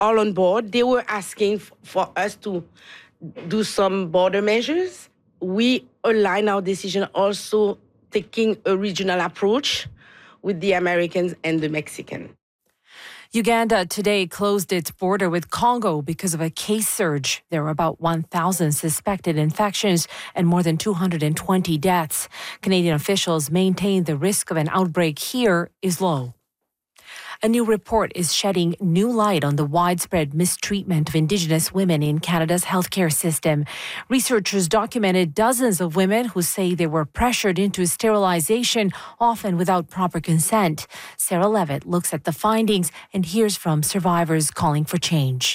all on board. They were asking for us to do some border measures. We align our decision also taking a regional approach with the Americans and the Mexicans. Uganda today closed its border with Congo because of a case surge. There were about 1,000 suspected infections and more than 220 deaths. Canadian officials maintain the risk of an outbreak here is low. A new report is shedding new light on the widespread mistreatment of Indigenous women in Canada's healthcare system. Researchers documented dozens of women who say they were pressured into sterilization, often without proper consent. Sarah Levitt looks at the findings and hears from survivors calling for change.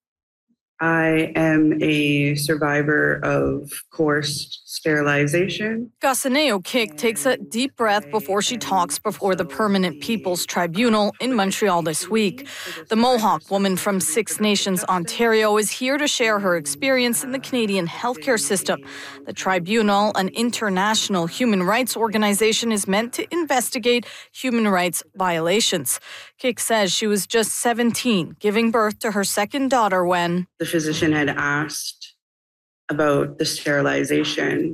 I am a survivor of coerced sterilization. Gasaneo Kik takes a deep breath before she talks before the Permanent People's Tribunal in Montreal this week. The Mohawk woman from Six Nations, Ontario, is here to share her experience in the Canadian healthcare system. The tribunal, an international human rights organization, is meant to investigate human rights violations. Kik says she was just 17, giving birth to her second daughter when the physician had asked about the sterilization,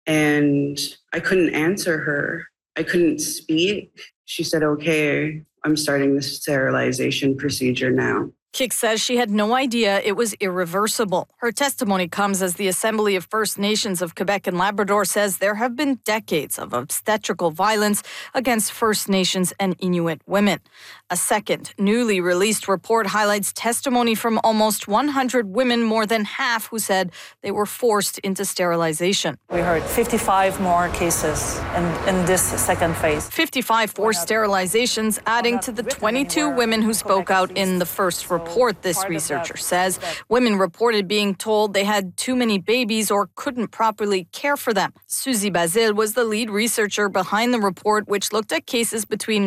and I couldn't answer her. I couldn't speak. She said, "Okay, I'm starting the sterilization procedure now." Kik says she had no idea it was irreversible. Her testimony comes as the Assembly of First Nations of Quebec and Labrador says there have been decades of obstetrical violence against First Nations and Inuit women. A second, newly released report highlights testimony from almost 100 women, more than half who said they were forced into sterilization. We heard 55 more cases in this second phase. 55 forced sterilizations, adding to the 22 women who spoke out in the first report, this researcher says. Women reported being told they had too many babies or couldn't properly care for them. Suzy Basile was the lead researcher behind the report, which looked at cases between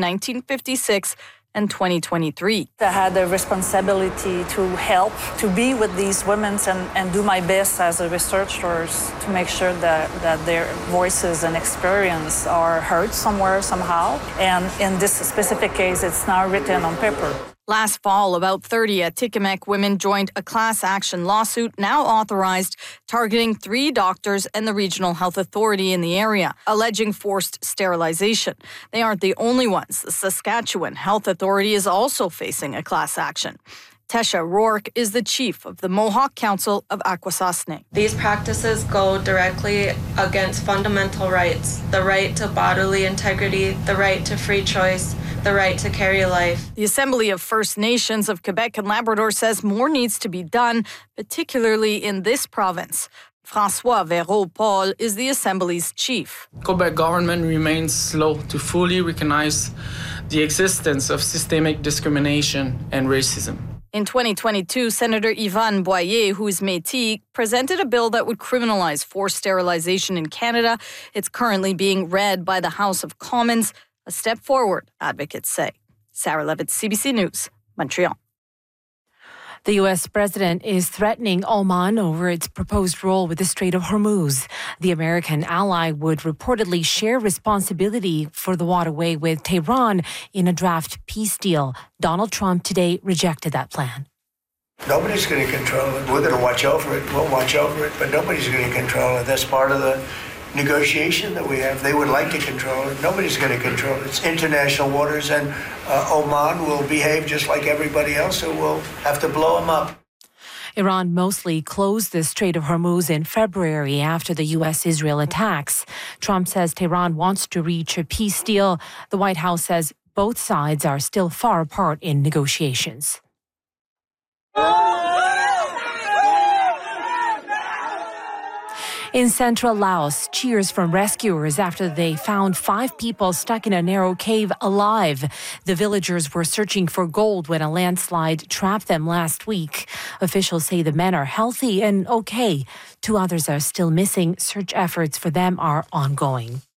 1956 and 2023. I had the responsibility to help, to be with these women and do my best as a researcher to make sure that their voices and experience are heard somewhere, somehow. And in this specific case, it's now written on paper. Last fall, about 30 Atikamekw women joined a class action lawsuit now authorized, targeting 3 doctors and the regional health authority in the area, alleging forced sterilization. They aren't the only ones. The Saskatchewan Health Authority is also facing a class action. Tesha Rourke is the chief of the Mohawk Council of Akwesasne. These practices go directly against fundamental rights, the right to bodily integrity, the right to free choice, the right to carry life. The Assembly of First Nations of Quebec and Labrador says more needs to be done, particularly in this province. François Véraud-Paul is the Assembly's chief. Quebec government remains slow to fully recognize the existence of systemic discrimination and racism. In 2022, Senator Yvonne Boyer, who is Métis, presented a bill that would criminalize forced sterilization in Canada. It's currently being read by the House of Commons. A step forward, advocates say. Sarah Levitt, CBC News, Montreal. The U.S. president is threatening Oman over its proposed role with the Strait of Hormuz. The American ally would reportedly share responsibility for the waterway with Tehran in a draft peace deal. Donald Trump today rejected that plan. Nobody's going to control it. We're going to watch over it. We'll watch over it, but nobody's going to control it. That's part of the negotiation that we have. They would like to control it. Nobody's going to control it. It's international waters, and Oman will behave just like everybody else, so we'll have to blow them up. Iran mostly closed the Strait of Hormuz in February after the U.S.-Israel attacks. Trump says Tehran wants to reach a peace deal. The White House says both sides are still far apart in negotiations. In central Laos, cheers from rescuers after they found 5 people stuck in a narrow cave alive. The villagers were searching for gold when a landslide trapped them last week. Officials say the men are healthy and okay. 2 others are still missing. Search efforts for them are ongoing.